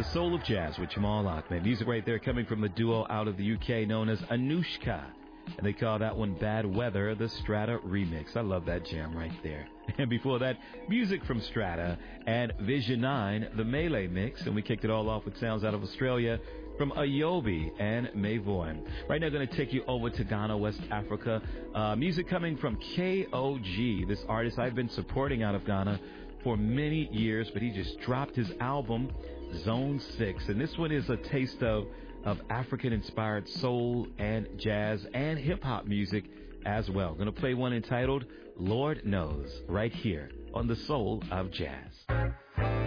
The Soul of Jazz with Jamal Ahmed. Music right there coming from a duo out of the UK known as Anushka. And they call that one Bad Weather, the Strata remix. I love that jam right there. And before that, music from Strata and Vision 9, the Melee mix. And we kicked it all off with sounds out of Australia from Ayobi and Mavoin. Right now, going to take you over to Ghana, West Africa. Music coming from KOG, this artist I've been supporting out of Ghana for many years, but he just dropped his album, Zone 6. And this one is a taste of African-inspired soul and jazz and hip-hop music as well. Going to play one entitled Lord Knows right here on The Soul of Jazz.